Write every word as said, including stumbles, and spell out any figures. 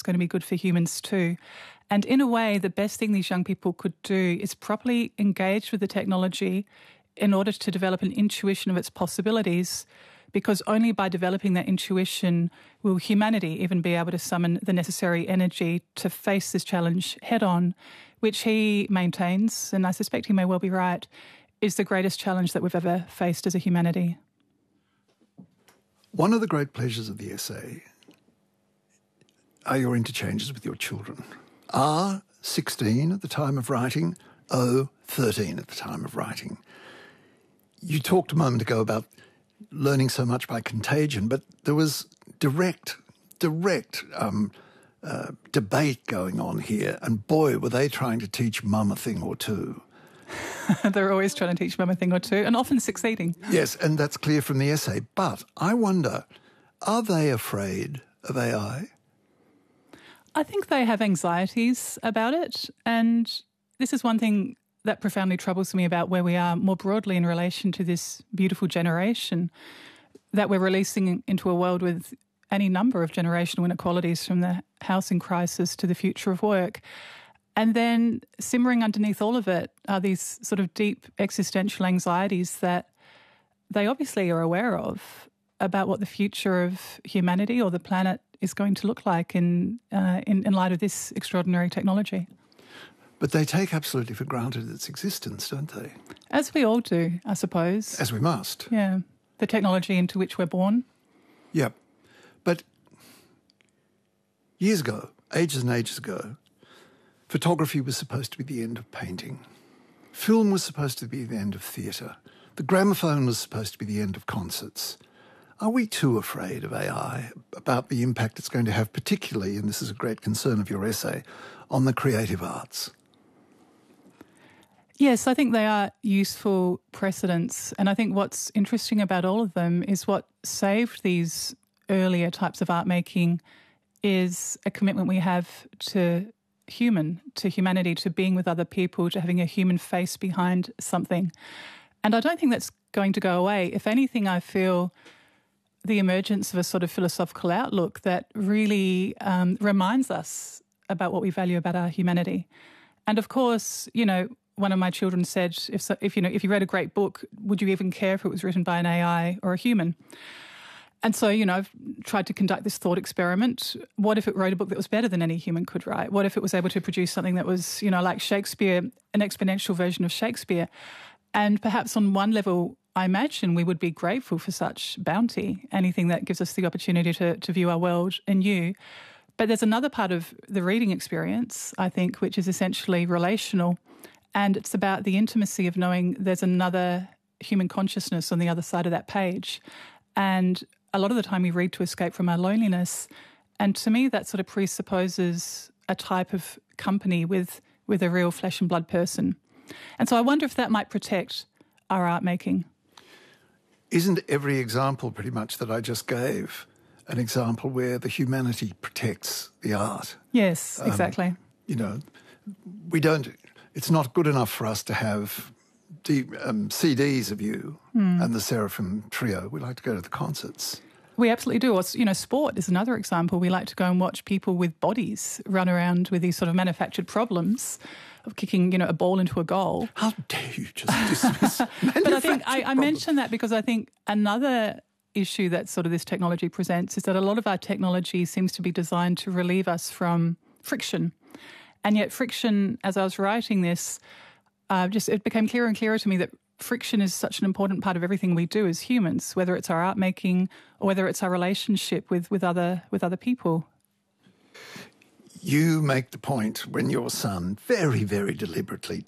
going to be good for humans too. And in a way, the best thing these young people could do is properly engage with the technology in order to develop an intuition of its possibilities, because only by developing that intuition will humanity even be able to summon the necessary energy to face this challenge head on, which he maintains, and I suspect he may well be right, is the greatest challenge that we've ever faced as a humanity. One of the great pleasures of the essay are your interchanges with your children. R, sixteen at the time of writing, O, thirteen at the time of writing. You talked a moment ago about learning so much by contagion, but there was direct, direct um, uh, debate going on here, and boy, were they trying to teach mum a thing or two. They're always trying to teach mum a thing or two, and often succeeding. Yes, and that's clear from the essay. But I wonder, are they afraid of A I? I think they have anxieties about it, and this is one thing that profoundly troubles me about where we are more broadly in relation to this beautiful generation, that we're releasing into a world with any number of generational inequalities, from the housing crisis to the future of work. And then simmering underneath all of it are these sort of deep existential anxieties that they obviously are aware of about what the future of humanity or the planet is going to look like in, uh, in, in light of this extraordinary technology. But they take absolutely for granted its existence, don't they? As we all do, I suppose. As we must. Yeah. The technology into which we're born. Yep. But years ago, ages and ages ago, photography was supposed to be the end of painting. Film was supposed to be the end of theatre. The gramophone was supposed to be the end of concerts. Are we too afraid of A I, about the impact it's going to have, particularly, and this is a great concern of your essay, on the creative arts? Yes, I think they are useful precedents. And I think what's interesting about all of them is what saved these earlier types of art making is a commitment we have to human, to humanity, to being with other people, to having a human face behind something. And I don't think that's going to go away. If anything, I feel the emergence of a sort of philosophical outlook that really um, reminds us about what we value about our humanity. And of course, you know, one of my children said, if, so, if you know, if you read a great book, would you even care if it was written by an A I or a human? And so, you know, I've tried to conduct this thought experiment. What if it wrote a book that was better than any human could write? What if it was able to produce something that was, you know, like Shakespeare, an exponential version of Shakespeare? And perhaps on one level, I imagine we would be grateful for such bounty, anything that gives us the opportunity to, to view our world anew. But there's another part of the reading experience, I think, which is essentially relational. And it's about the intimacy of knowing there's another human consciousness on the other side of that page. And a lot of the time we read to escape from our loneliness. And to me, that sort of presupposes a type of company with, with a real flesh and blood person. And so I wonder if that might protect our art making. Isn't every example pretty much that I just gave an example where the humanity protects the art? Yes, exactly. Um, you know, we don't... It's not good enough for us to have D, um, C Ds of you mm. and the Seraphim Trio. We like to go to the concerts. We absolutely do. Or, you know, sport is another example. We like to go and watch people with bodies run around with these sort of manufactured problems of kicking, you know, a ball into a goal. How dare you just dismiss But I think I, I problems. mention that because I think another issue that sort of this technology presents is that a lot of our technology seems to be designed to relieve us from friction. And yet friction, as I was writing this, uh, just it became clearer and clearer to me that friction is such an important part of everything we do as humans, whether it's our art making or whether it's our relationship with, with other with other people. You make the point when your son very, very deliberately